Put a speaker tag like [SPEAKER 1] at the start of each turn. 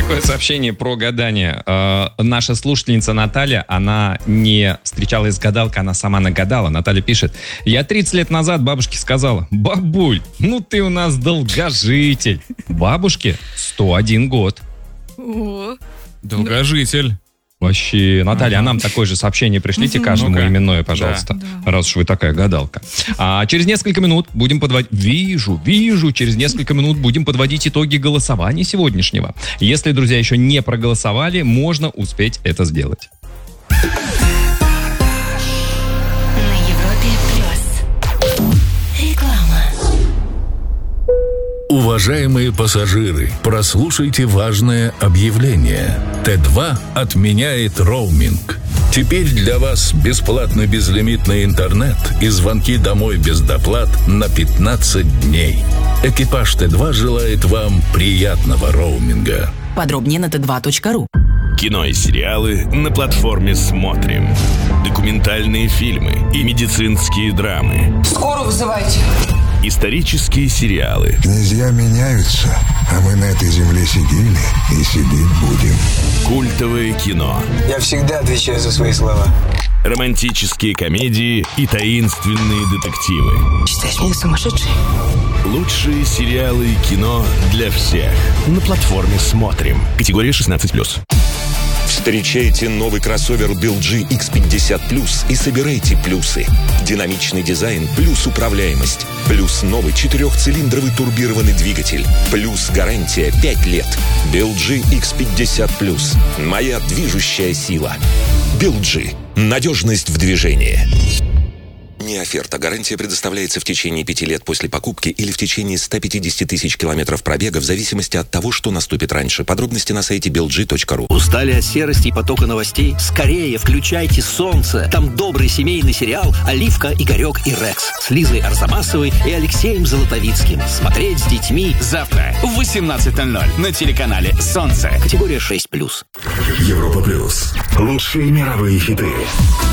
[SPEAKER 1] Такое сообщение про гадание. Наша слушательница Наталья, она не встречалась с гадалкой, она сама нагадала. Наталья пишет: я 30 лет назад бабушке сказала: бабуль, ну ты у нас долгожитель. Бабушке 101 год.
[SPEAKER 2] О.
[SPEAKER 3] Долгожитель.
[SPEAKER 1] Вообще, Наталья, а нам такое же сообщение пришлите каждому именное, пожалуйста, раз уж вы такая гадалка. А через несколько минут будем подводить... Вижу, через несколько минут будем подводить итоги голосования сегодняшнего. Если, друзья, еще не проголосовали, можно успеть это сделать.
[SPEAKER 4] На Европе Плюс. Реклама.
[SPEAKER 5] Уважаемые пассажиры, прослушайте важное объявление. Т2 отменяет роуминг. Теперь для вас бесплатно безлимитный интернет и звонки домой без доплат на 15 дней. Экипаж Т2 желает вам приятного роуминга.
[SPEAKER 6] Подробнее на t2.ru.
[SPEAKER 7] Кино и сериалы на платформе «Смотрим». Документальные фильмы и медицинские драмы.
[SPEAKER 8] Скорую вызывайте.
[SPEAKER 7] Исторические сериалы.
[SPEAKER 9] Князья меняются, а мы на этой земле сидели и сидеть будем.
[SPEAKER 7] Культовое кино.
[SPEAKER 8] Я всегда отвечаю за свои слова.
[SPEAKER 7] Романтические комедии и таинственные детективы.
[SPEAKER 8] Считаешь меня сумасшедшей?
[SPEAKER 7] Лучшие сериалы и кино для всех. На платформе «Смотрим». Категория 16+.
[SPEAKER 10] Встречайте новый кроссовер BeelG X50 Plus и собирайте плюсы. Динамичный дизайн плюс управляемость. Плюс новый 4-цилиндровый турбированный двигатель. Плюс гарантия 5 лет. BeelG X50 Plus. Моя движущая сила. BeelG. Надежность в движении. Не оферта. Гарантия предоставляется в течение 5 лет после покупки или в течение 150 тысяч километров пробега в зависимости от того, что наступит раньше. Подробности на сайте belg.ru.
[SPEAKER 11] Устали от серости и потока новостей? Скорее включайте «Солнце». Там добрый семейный сериал «Оливка, Игорек и Рекс» с Лизой Арзамасовой и Алексеем Золотовицким. Смотреть с детьми
[SPEAKER 12] завтра в 18:00 на телеканале «Солнце».
[SPEAKER 11] Категория 6+.
[SPEAKER 5] Европа Плюс.
[SPEAKER 13] Лучшие мировые хиты.